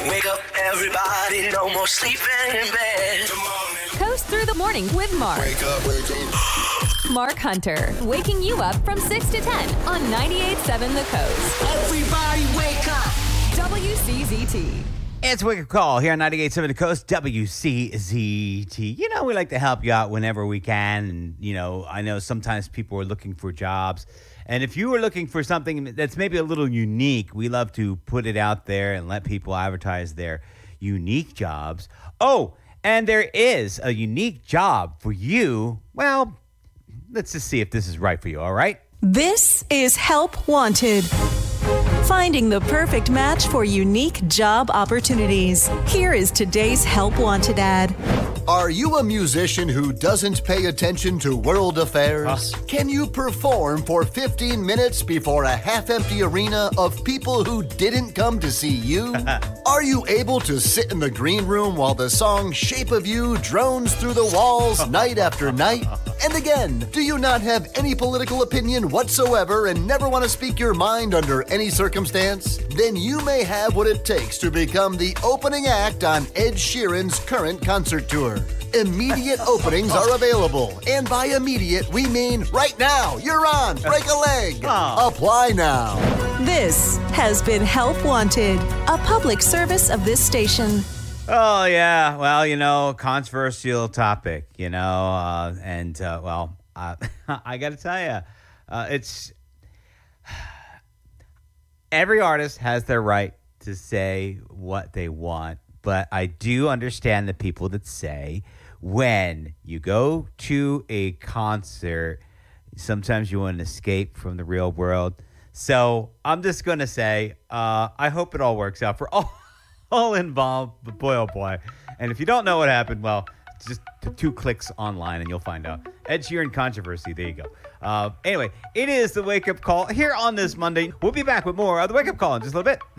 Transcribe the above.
Wake up, everybody, no more sleeping in bed. Good morning. Coast through the morning with Mark. Wake up. Mark Hunter, waking you up from 6 to 10 on 98.7 The Coast. Everybody wake up. WCZT. It's Wake Up Call here on 98.7 The Coast, WCZT. You know, we like to help you out whenever we can. And, you know, I know sometimes people are looking for jobs. And if you are looking for something that's maybe a little unique, we love to put it out there and let people advertise their unique jobs. Oh, and there is a unique job for you. Well, let's just see if this is right for you, all right? This is Help Wanted. Finding the perfect match for unique job opportunities. Here is today's Help Wanted ad. Are you a musician who doesn't pay attention to world affairs? Can you perform for 15 minutes before a half-empty arena of people who didn't come to see you? Are you able to sit in the green room while the song Shape of You drones through the walls night after night? And again, do you not have any political opinion whatsoever and never want to speak your mind under any circumstance? Then you may have what it takes to become the opening act on Ed Sheeran's current concert tour. Immediate openings are available. And by immediate, we mean right now. You're on. Break a leg. Apply now. This has been Help Wanted, a public service of this station. Oh, yeah. Well, you know, controversial topic, you know, I got to tell you, it's every artist has their right to say what they want, but I do understand the people that say when you go to a concert, sometimes you want to escape from the real world. So I'm just going to say, I hope it all works out for all involved, but boy, oh boy. And if you don't know what happened, well, just 2 clicks online and you'll find out. Ed Sheeran controversy. There you go. Anyway, it is the Wake Up Call here on this Monday. We'll be back with more of the Wake Up Call in just a little bit.